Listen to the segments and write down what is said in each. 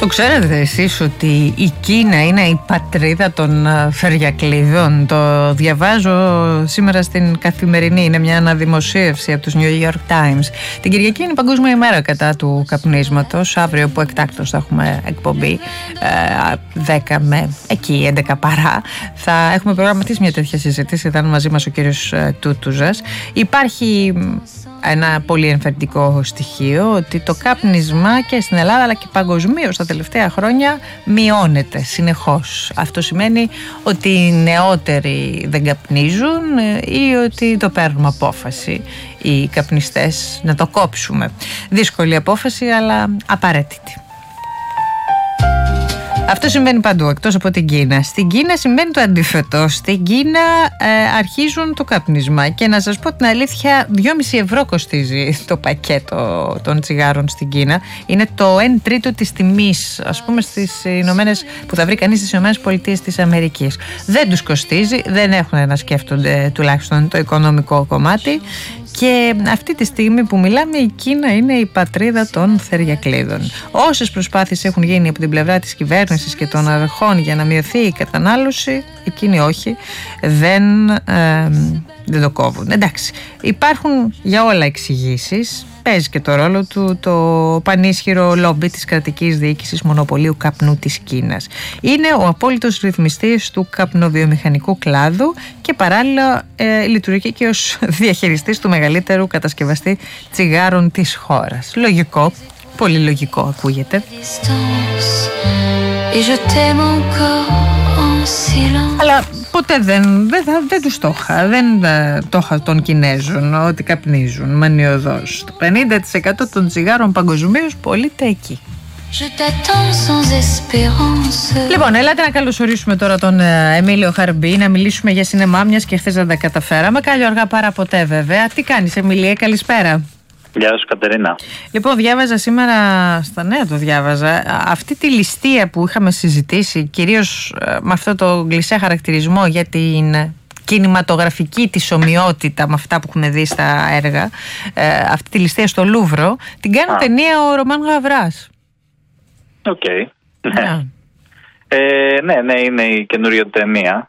Το ξέρετε εσείς ότι η Κίνα είναι η πατρίδα των φεριακλείδων? Το διαβάζω σήμερα στην Καθημερινή. Είναι μια αναδημοσίευση από τους New York Times. Την Κυριακή είναι η Παγκόσμια ημέρα κατά του καπνίσματος. Αύριο που εκτάκτως θα έχουμε εκπομπή 10 με εκεί 11 παρά. Θα έχουμε προγραμματίσει μια τέτοια συζήτηση. Ήταν μαζί μας ο κύριος Τούτουζας. Υπάρχει ένα πολύ ενθαρρυντικό στοιχείο, ότι το κάπνισμα και στην Ελλάδα αλλά και παγκοσμίως τα τελευταία χρόνια μειώνεται συνεχώς. Αυτό σημαίνει ότι οι νεότεροι δεν καπνίζουν ή ότι το παίρνουμε απόφαση οι καπνιστές να το κόψουμε. Δύσκολη απόφαση αλλά απαραίτητη. Αυτό συμβαίνει παντού, εκτός από την Κίνα. Στην Κίνα συμβαίνει το αντίθετο. Στην Κίνα αρχίζουν το καπνίσμα. Και να σας πω την αλήθεια, 2,5 ευρώ κοστίζει το πακέτο των τσιγάρων στην Κίνα. Είναι το 1/3 της τιμής, ας πούμε, που θα βρει κανείς στις ΗΠΑ. Δεν τους κοστίζει, δεν έχουν να σκέφτονται τουλάχιστον το οικονομικό κομμάτι. Και αυτή τη στιγμή που μιλάμε, η Κίνα είναι η πατρίδα των θεριακλείδων. Όσες προσπάθειες έχουν γίνει από την πλευρά της κυβέρνησης και των αρχών για να μειωθεί η κατανάλωση, εκείνοι όχι, δεν το κόβουν. Εντάξει, υπάρχουν για όλα εξηγήσεις. Παίζει και το ρόλο του το πανίσχυρο λόμπι της κρατικής διοίκησης μονοπωλίου καπνού της Κίνας. Είναι ο απόλυτος ρυθμιστής του καπνοβιομηχανικού κλάδου και παράλληλα λειτουργεί και ως διαχειριστής του μεγαλύτερου κατασκευαστή τσιγάρων της χώρας. Λογικό, πολύ λογικό ακούγεται. Αλλά ποτέ δεν τους το είχα. Δεν το είχα των Κινέζων ότι καπνίζουν μανιωδώς. Το 50% των τσιγάρων παγκοσμίως πωλείται εκεί. Λοιπόν, ελάτε να καλωσορίσουμε τώρα τον Εμίλιο Χαρμπή, να μιλήσουμε για σινεμά, μιας και χθες δεν τα καταφέραμε. Καλό αργά παρά ποτέ, βέβαια. Τι κάνεις, Εμίλια, καλησπέρα. Γεια σου, Κατερίνα. Λοιπόν, διάβαζα σήμερα, στα νέα το διάβαζα, αυτή τη ληστεία που είχαμε συζητήσει, κυρίως με αυτό το κλισέ χαρακτηρισμό για την κινηματογραφική της ομοιότητα με αυτά που έχουμε δει στα έργα, αυτή τη ληστεία στο Λούβρο, την κάνει ταινία ο Ρωμάν Γαβράς. Οκ. Ναι, είναι η καινούργια ταινία.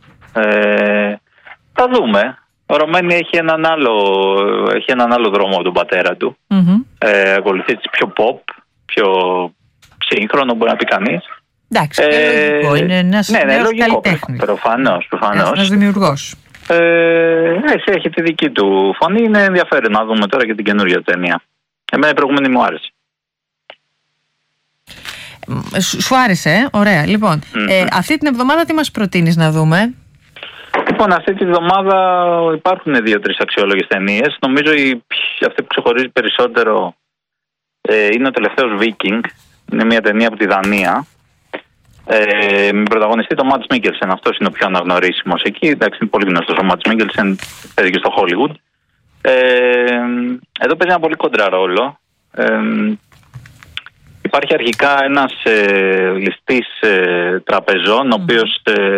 Θα δούμε. Ο Ρωμένη έχει έναν άλλο δρόμο από τον πατέρα του. Ακολουθεί πιο pop, πιο σύγχρονο, μπορεί να πει κανείς. Εντάξει, λογικό. Είναι ένας νέος καλλιτέχνης. Προφανώς. Ένας δημιουργός. Έχει τη δική του φωνή. Είναι ενδιαφέρον να δούμε τώρα και την καινούργια ταινία. Εμένα η προηγούμενη μου άρεσε. Σου άρεσε, ωραία. Λοιπόν, αυτή την εβδομάδα τι μας προτείνεις να δούμε? Λοιπόν, αυτή τη βδομάδα υπάρχουν 2-3 αξιόλογες ταινίες. Νομίζω αυτή που ξεχωρίζει περισσότερο είναι ο τελευταίος Viking. Είναι μια ταινία από τη Δανία. Με πρωταγωνιστή τον Μάτς Μίκελσεν. Αυτός είναι ο πιο αναγνωρίσιμος εκεί. Εντάξει, είναι πολύ γνωστός ο Μάτς Μίκελσεν. Παίζει και στο Hollywood. Εδώ παίζει ένα πολύ κοντρά ρόλο. Υπάρχει αρχικά ένας ληστής τραπεζών, ο οποίος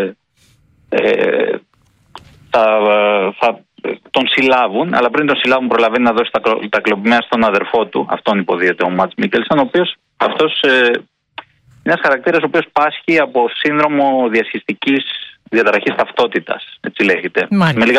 θα τον συλλάβουν, αλλά πριν τον συλλάβουν προλαβαίνει να δώσει τα κλοπημένα στον αδερφό του. Αυτόν υποδίεται ο Μάτς Μίκελσον, ο οποίος αυτός είναι ένας χαρακτήρας ο οποίος πάσχει από σύνδρομο διασχιστικής διαταραχής ταυτότητας, έτσι λέγεται.